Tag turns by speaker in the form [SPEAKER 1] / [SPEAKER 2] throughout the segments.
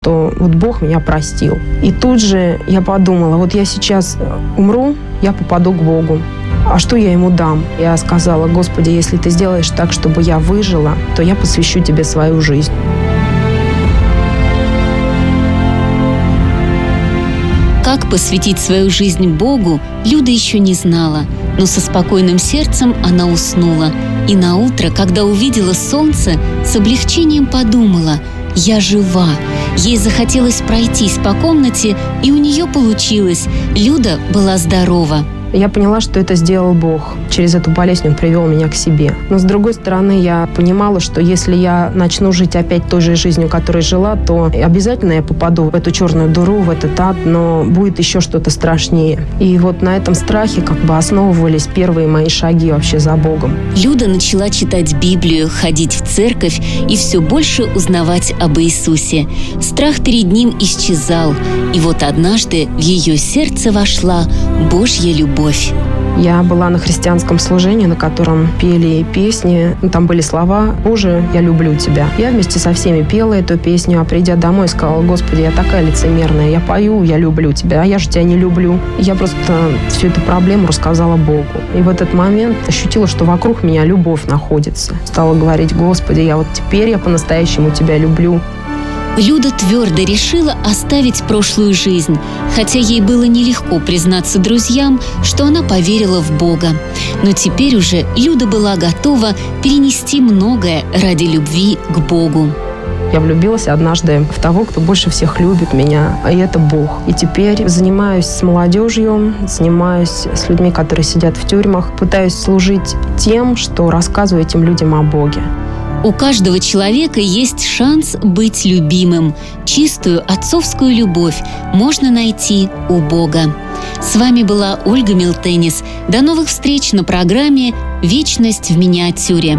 [SPEAKER 1] что вот Бог меня простил. И тут же я подумала, вот я сейчас умру, я попаду к Богу. А что я ему дам? Я сказала: Господи, если ты сделаешь так, чтобы я выжила, то я посвящу тебе свою жизнь.
[SPEAKER 2] Как посвятить свою жизнь Богу, Люда еще не знала, но со спокойным сердцем она уснула. И наутро, когда увидела солнце, с облегчением подумала: «Я жива». Ей захотелось пройтись по комнате, и у нее получилось. Люда была здорова.
[SPEAKER 1] Я поняла, что это сделал Бог. Через эту болезнь Он привел меня к себе. Но, с другой стороны, я понимала, что если я начну жить опять той же жизнью, которой жила, то обязательно я попаду в эту черную дыру, в этот ад, но будет еще что-то страшнее. И вот на этом страхе основывались первые мои шаги вообще за Богом.
[SPEAKER 2] Люда начала читать Библию, ходить в церковь и все больше узнавать об Иисусе. Страх перед Ним исчезал. И вот однажды в ее сердце вошла Божья любовь.
[SPEAKER 1] Я была на христианском служении, на котором пели песни. Там были слова: «Боже, я люблю Тебя». Я вместе со всеми пела эту песню, а придя домой, сказала: Господи, я такая лицемерная. Я пою: я люблю Тебя, а я же Тебя не люблю. Я просто всю эту проблему рассказала Богу. И в этот момент ощутила, что вокруг меня любовь находится. Стала говорить: Господи, я вот теперь я по-настоящему Тебя люблю.
[SPEAKER 2] Люда твердо решила оставить прошлую жизнь, хотя ей было нелегко признаться друзьям, что она поверила в Бога. Но теперь уже Люда была готова перенести многое ради любви к Богу.
[SPEAKER 1] Я влюбилась однажды в того, кто больше всех любит меня, и это Бог. И теперь занимаюсь с молодежью, занимаюсь с людьми, которые сидят в тюрьмах, пытаюсь служить тем, что рассказываю этим людям о Боге.
[SPEAKER 2] У каждого человека есть шанс быть любимым. Чистую отцовскую любовь можно найти у Бога. С вами была Ольга Милтенис. До новых встреч на программе «Вечность в миниатюре».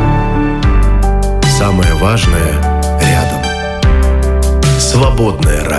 [SPEAKER 3] Самое важное рядом. Свободное радио.